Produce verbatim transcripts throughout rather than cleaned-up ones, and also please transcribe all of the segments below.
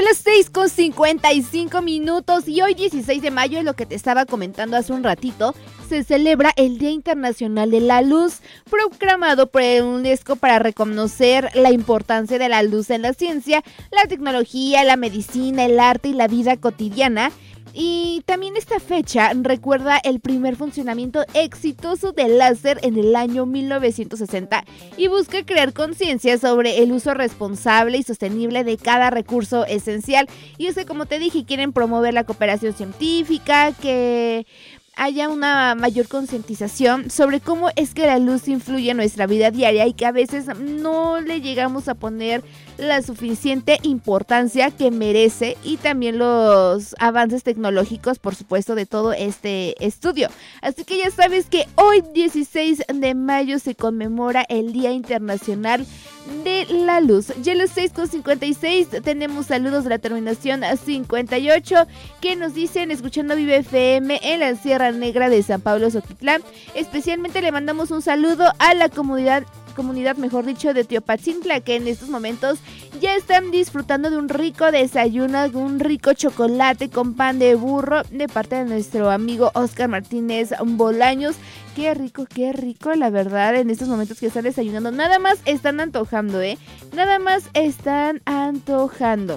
las seis con cincuenta y cinco minutos y hoy dieciséis de mayo, es lo que te estaba comentando hace un ratito, se celebra el Día Internacional de la Luz, proclamado por el UNESCO para reconocer la importancia de la luz en la ciencia, la tecnología, la medicina, el arte y la vida cotidiana. Y también esta fecha recuerda el primer funcionamiento exitoso del láser en el año mil novecientos sesenta y busca crear conciencia sobre el uso responsable y sostenible de cada recurso esencial. Y es que, como te dije, quieren promover la cooperación científica, que haya una mayor concientización sobre cómo es que la luz influye en nuestra vida diaria y que a veces no le llegamos a poner la suficiente importancia que merece, y también los avances tecnológicos, por supuesto, de todo este estudio. Así que ya sabes que hoy dieciséis de mayo se conmemora el Día Internacional de la Luz. Ya a las seis con cincuenta y seis tenemos saludos de la terminación cincuenta y ocho que nos dicen escuchando Vive F M en la Sierra Negra de San Pablo Xochitlán. Especialmente le mandamos un saludo a la comunidad comunidad, mejor dicho, de Teopatzintla, que en estos momentos ya están disfrutando de un rico desayuno, de un rico chocolate con pan de burro de parte de nuestro amigo Oscar Martínez Bolaños. Qué rico, qué rico, la verdad, en estos momentos que están desayunando. Nada más están antojando, ¿eh? Nada más están antojando.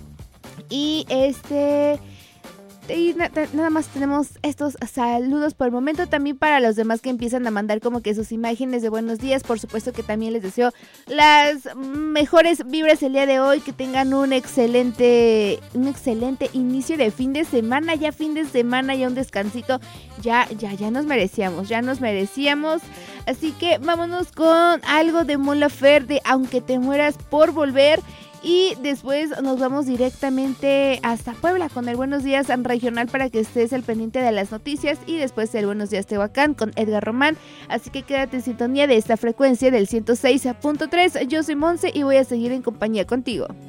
Y este... Y na- nada más tenemos estos saludos por el momento. También para los demás que empiezan a mandar como que sus imágenes de buenos días, por supuesto que también les deseo las mejores vibras el día de hoy, que tengan un excelente un excelente inicio de fin de semana, ya fin de semana, ya un descansito, ya ya ya nos merecíamos, ya nos merecíamos. Así que vámonos con algo de Mon Laferte, Aunque te mueras por volver. Y después nos vamos directamente hasta Puebla con el Buenos Días Regional para que estés al pendiente de las noticias, y después el Buenos Días Tehuacán con Edgar Román. Así que quédate en sintonía de esta frecuencia del ciento seis punto tres. Yo soy Monse y voy a seguir en compañía contigo.